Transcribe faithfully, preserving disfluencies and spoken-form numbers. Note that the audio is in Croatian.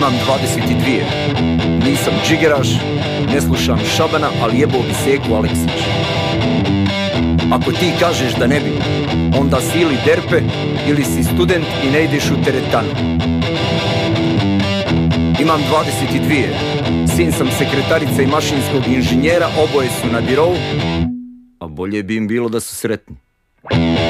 Imam dvadeset dvije. Nisam džigeraš, ne slušam Šabana, ali jebao bi Seku Aleksić. Ako ti kažeš da ne bi, onda si ili derpe ili si student i ne ideš u teretanu. Imam dvadeset dvije. Sin sam sekretarice i mašinskog inženjera, oboje su na birovu, a bolje bi im bilo da su sretni.